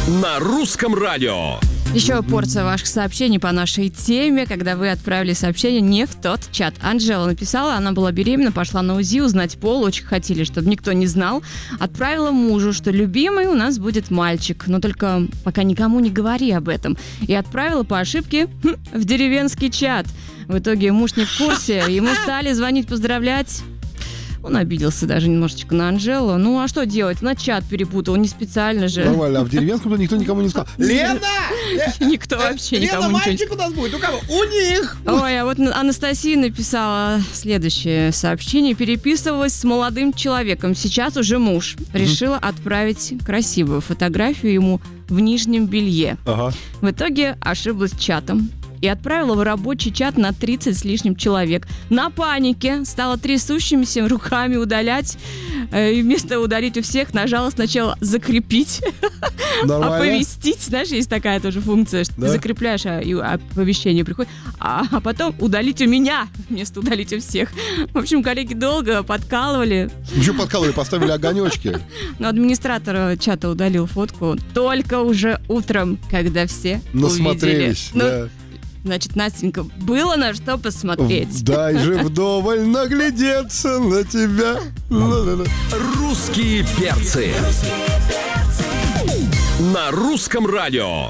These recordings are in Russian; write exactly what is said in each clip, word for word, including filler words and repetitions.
на русском радио. Еще порция ваших сообщений по нашей теме, когда вы отправили сообщение не в тот чат. Анжела написала, она была беременна, пошла на УЗИ, узнать пол, очень хотели, чтобы никто не знал. Отправила мужу, что любимый у нас будет мальчик, но только пока никому не говори об этом. И отправила по ошибке хм, в деревенский чат. В итоге муж не в курсе, ему стали звонить, поздравлять. Он обиделся даже немножечко на Анжелу. Ну, а что делать? На чат перепутал, не специально же. Нормально, а в деревенском никто никому не сказал. Лена! Никто вообще никому ничего не сказал. Лена, мальчик у нас будет. У кого? У них! Ой, а вот Анастасия написала следующее сообщение. Переписывалась с молодым человеком. Сейчас уже муж. Решила отправить красивую фотографию ему в нижнем белье. Ага. В итоге ошиблась чатом. И отправила в рабочий чат на тридцать с лишним человек. На панике стала трясущимися руками удалять. И вместо удалить у всех нажала сначала закрепить. Нормально. Оповестить. Знаешь, есть такая тоже функция, что да? Ты закрепляешь, а, и оповещение приходит. А, а потом удалить у меня вместо удалить у всех. В общем, коллеги долго подкалывали. Еще подкалывали, поставили огонечки. Но администратор чата удалил фотку только уже утром, когда все насмотрелись, увидели. Да. Ну, значит, Настенька, было на что посмотреть. Дай же вдоволь наглядеться на тебя. Русские перцы. На русском радио.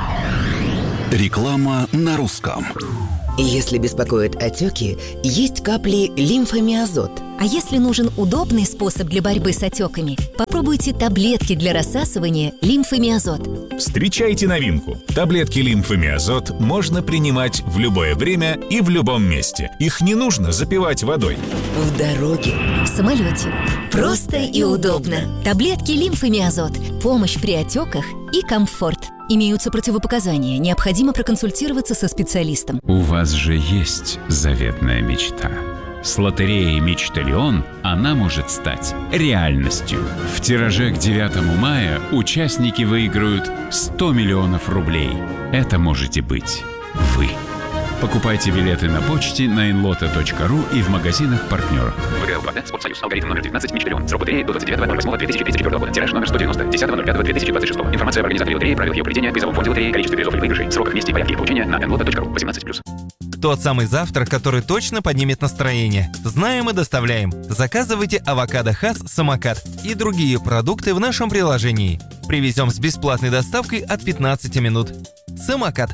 Реклама на русском. Если беспокоят отеки, есть капли лимфомиазот. А если нужен удобный способ для борьбы с отеками, попробуйте таблетки для рассасывания лимфомиазот. Встречайте новинку. Таблетки лимфомиазот можно принимать в любое время и в любом месте. Их не нужно запивать водой. В дороге. В самолете. Просто и удобно. Таблетки лимфомиазот. Помощь при отеках и комфорт. Имеются противопоказания. Необходимо проконсультироваться со специалистом. У вас же есть заветная мечта. С лотереей «Мечталион» она может стать реальностью. В тираже к девятому мая участники выиграют сто миллионов рублей. Это можете быть вы. Покупайте билеты на почте на инлота точка ру и в магазинах партнеров. ВГЛ-два, Спортсоюз, алгоритм номер девятнадцать, Мечталион. Срок лотереи до двадцать девятого ноль восьмого две тысячи тридцать четвёртого года. Тираж номер сто девяносто, десятого ноль пятого две тысячи двадцать шестого. Информация об организаторе лотереи, правилах ее проведения, призовом фонде лотереи, количестве призов и выигрышей, сроках вместе, порядке их получения на инлота точка ру. восемнадцать плюс. Тот самый завтрак, который точно поднимет настроение. Знаем и доставляем. Заказывайте авокадо Хас Самокат и другие продукты в нашем приложении. Привезем с бесплатной доставкой от пятнадцати минут. Самокат.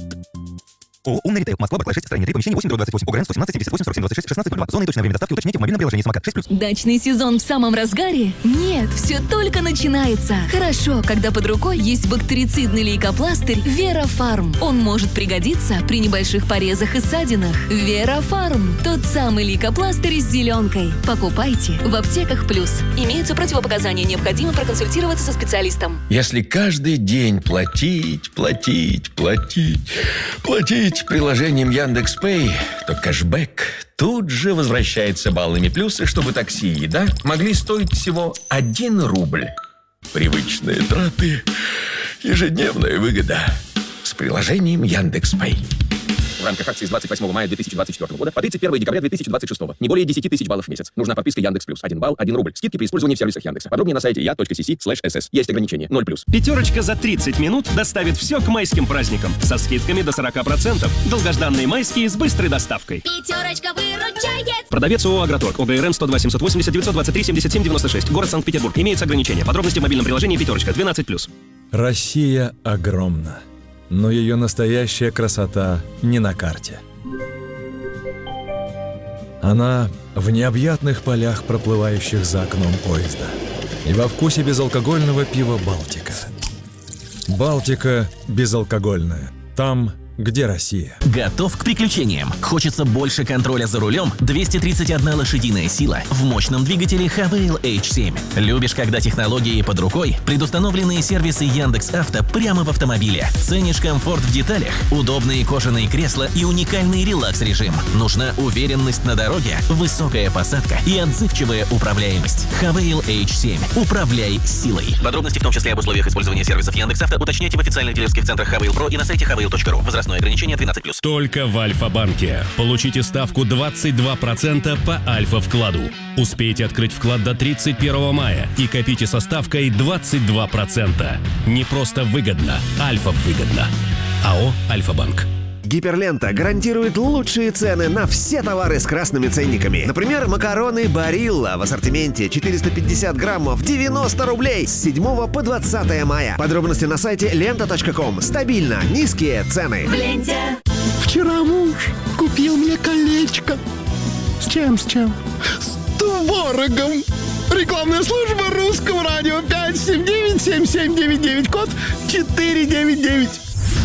ООО «Умный ритейл». Москва, Барклай шесть, строение три, помещение восемь, двадцать восемь. ОГРН сто семнадцать, семьдесят восемь, сорок семь, двадцать шесть, шестнадцать, два. Зона и точное время доставки уточняйте в мобильном приложении «Самокат» шесть плюс. Дачный сезон в самом разгаре? Нет, все только начинается. Хорошо, когда под рукой есть бактерицидный лейкопластырь Вера-Фарм. Он может пригодиться при небольших порезах и ссадинах. Вера-Фарм. Тот самый лейкопластырь с зеленкой. Покупайте в аптеках плюс. Имеются противопоказания, необходимо проконсультироваться со специалистом. Если каждый день платить, платить, платить, платить приложением Яндекс.Пэй, то кэшбэк тут же возвращается баллами плюсы, чтобы такси и еда могли стоить всего один рубль. Привычные траты, ежедневная выгода с приложением Яндекс.Пэй. В рамках акции с двадцать восьмого мая две тысячи двадцать четвёртого года по тридцать первого декабря две тысячи двадцать шестого. Не более десять тысяч баллов в месяц. Нужна подписка Яндекс Плюс. один балл, один рубль. Скидки при использовании в сервисах Яндекса. Подробнее на сайте я точка си си слэш эс эс. Есть ограничения. ноль плюс. Пятерочка за тридцать минут доставит все к майским праздникам. Со скидками до сорок процентов. Долгожданные майские с быстрой доставкой. Пятерочка выручает. Продавец ООО «Агроторг». ОГРН сто два семьсот восемьдесят девятьсот двадцать три семьдесят семь девяносто шесть. Город Санкт-Петербург. Имеются ограничения. Подробности в мобильном приложении «Пятерочка». двенадцать плюс. Россия огромна, но ее настоящая красота не на карте. Она в необъятных полях, проплывающих за окном поезда, и во вкусе безалкогольного пива «Балтика». «Балтика» безалкогольная. Там, где Россия. Готов к приключениям? Хочется больше контроля за рулем? двести тридцать одна лошадиная сила в мощном двигателе Хавейл эйч семь. Любишь, когда технологии под рукой? Предустановленные сервисы Яндекс.Авто прямо в автомобиле. Ценишь комфорт в деталях? Удобные кожаные кресла и уникальный релакс-режим. Нужна уверенность на дороге? Высокая посадка и отзывчивая управляемость. Хавейл эйч семь. Управляй силой. Подробности, в том числе об условиях использования сервисов Яндекс.Авто, уточняйте в официальных дилерских центрах Хавейл Про и на сайте хавейл точка ру. Возрастной Возрастное ограничение двенадцать плюс. Только в Альфа-банке. Получите ставку двадцать два процента по Альфа-вкладу. Успейте открыть вклад до тридцать первого мая и копите со ставкой двадцать два процента. Не просто выгодно, Альфа-выгодно. АО «Альфа-банк». Гиперлента гарантирует лучшие цены на все товары с красными ценниками. Например, макароны Барилла в ассортименте четыреста пятьдесят граммов девяносто рублей с седьмого по двадцатое мая. Подробности на сайте лента точка ком. Стабильно низкие цены. В ленте. Вчера муж купил мне колечко. С чем, с чем? С творогом. Рекламная служба Русского радио пять семь девять семь семь девять девять, код четыре девять девять.